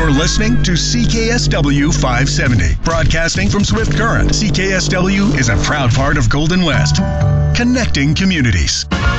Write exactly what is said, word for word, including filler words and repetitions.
You're listening to C K S W five seventy, broadcasting from Swift Current. C K S W is a proud part of Golden West, connecting communities.